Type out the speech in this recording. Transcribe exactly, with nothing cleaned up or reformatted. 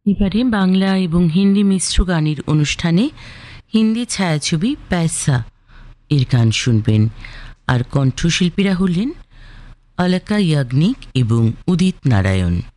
এবারে বাংলা এবং হিন্দি মিশ্র গানের অনুষ্ঠানে হিন্দি ছায়াছবি पैसा এর গান শুনবেন। আর কণ্ঠশিল্পীরা হলেন অলকা ইয়াগনিক এবং উদিত নারায়ণ।